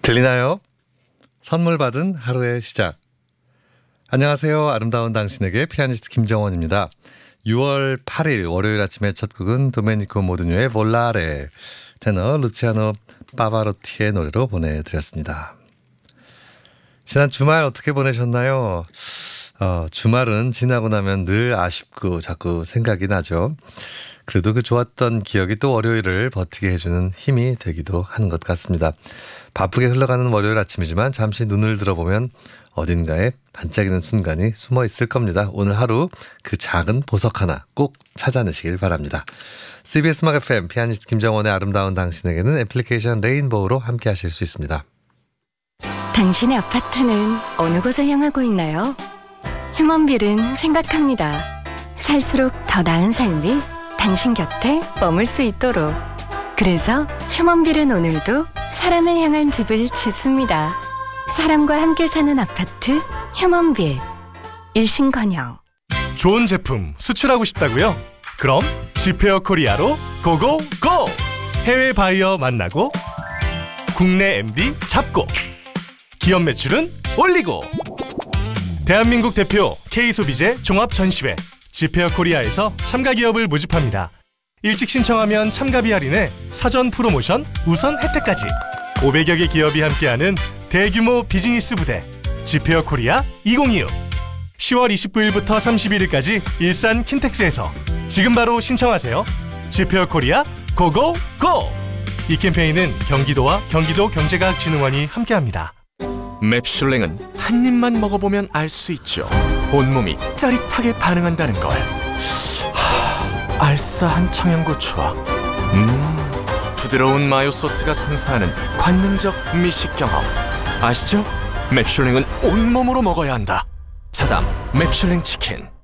들리나요? 선물 받은 하루의 시작. 안녕하세요. 아름다운 당신에게 피아니스트 김정원입니다. 6월 8일 월요일 아침의 첫 곡은 도메니코 모두뉴의 볼라레, 테너 루치아노 파바로티의 노래로 보내드렸습니다. 지난 주말 어떻게 보내셨나요? 주말은 지나고 나면 늘 아쉽고 자꾸 생각이 나죠. 그래도 그 좋았던 기억이 또 월요일을 버티게 해주는 힘이 되기도 하는 것 같습니다. 바쁘게 흘러가는 월요일 아침이지만 잠시 눈을 들어보면 어딘가에 반짝이는 순간이 숨어 있을 겁니다. 오늘 하루 그 작은 보석 하나 꼭 찾아내시길 바랍니다. CBS 음악 FM 피아니스트 김정원의 아름다운 당신에게는 애플리케이션 레인보우로 함께 하실 수 있습니다. 당신의 아파트는 어느 곳을 향하고 있나요? 휴먼빌은 생각합니다. 살수록 더 나은 삶이 당신 곁에 머물 수 있도록. 그래서 휴먼빌은 오늘도 사람을 향한 집을 짓습니다. 사람과 함께 사는 아파트 휴먼빌. 일신건영. 좋은 제품 수출하고 싶다고요? 그럼 지페어 코리아로 고고고! 해외 바이어 만나고 국내 MD 잡고 기업 매출은 올리고 대한민국 대표 K소비재 종합전시회 지페어 코리아에서 참가 기업을 모집합니다. 일찍 신청하면 참가비 할인에 사전 프로모션 우선 혜택까지 500여 개 기업이 함께하는 대규모 비즈니스 부대 지페어 코리아 2025 10월 29일부터 31일까지 일산 킨텍스에서 지금 바로 신청하세요. 지페어 코리아 고고고! 이 캠페인은 경기도와 경기도 경제과학진흥원이 함께합니다. 맵슐랭은 한 입만 먹어보면 알 수 있죠. 온몸이 짜릿하게 반응한다는 걸. 알싸한 청양고추와 부드러운 마요 소스가 선사하는 관능적 미식 경험. 아시죠? 맵슐랭은 온몸으로 먹어야 한다. 차담 맵슐랭 치킨.